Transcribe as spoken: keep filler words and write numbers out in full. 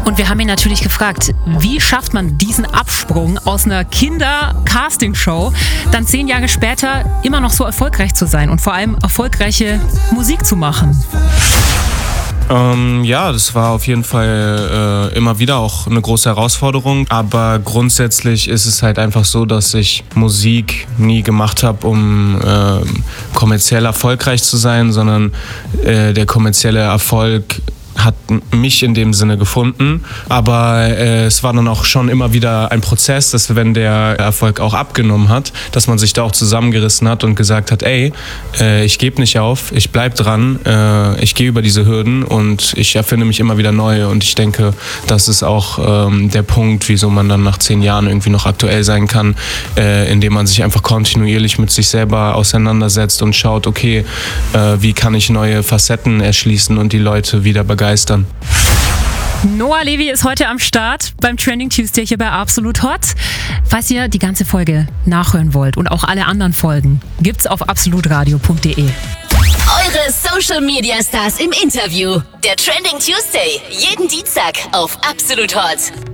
Und wir haben ihn natürlich gefragt, wie schafft man diesen Absprung aus einer Kinder-Casting-Show, dann zehn Jahre später immer noch so erfolgreich zu sein und vor allem erfolgreiche Musik zu machen? Ähm, ja, das war auf jeden Fall äh, immer wieder auch eine große Herausforderung. Aber grundsätzlich ist es halt einfach so, dass ich Musik nie gemacht habe, um äh, kommerziell erfolgreich zu sein, sondern äh, der kommerzielle Erfolg hat mich in dem Sinne gefunden, aber äh, es war dann auch schon immer wieder ein Prozess, dass wenn der Erfolg auch abgenommen hat, dass man sich da auch zusammengerissen hat und gesagt hat, ey, äh, ich gebe nicht auf, ich bleib dran, äh, ich gehe über diese Hürden und ich erfinde mich immer wieder neu und ich denke, das ist auch ähm, der Punkt, wieso man dann nach zehn Jahren irgendwie noch aktuell sein kann, äh, indem man sich einfach kontinuierlich mit sich selber auseinandersetzt und schaut, okay, äh, wie kann ich neue Facetten erschließen und die Leute wieder begeistern. Noah Levi ist heute am Start beim Trending Tuesday hier bei Absolut Hot. Falls ihr die ganze Folge nachhören wollt und auch alle anderen Folgen, gibt's auf absolutradio punkt de. Eure Social Media Stars im Interview. Der Trending Tuesday. Jeden Dienstag auf Absolut Hot.